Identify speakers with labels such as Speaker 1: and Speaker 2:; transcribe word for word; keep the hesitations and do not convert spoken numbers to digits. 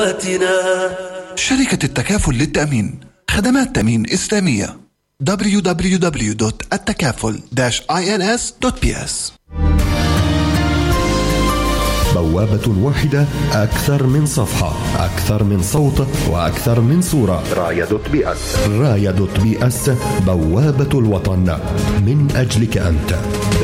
Speaker 1: شركة التكافل للتأمين، خدمات تأمين إسلامية. دبليو دبليو دبليو دوت التكافل داش آي إن إس دوت بي إس.
Speaker 2: بوابة واحدة، أكثر من صفحة، أكثر من صوت، وأكثر من صورة. راية دوت بي أس. راية دوت بي أس، بوابة الوطن من أجلك أنت.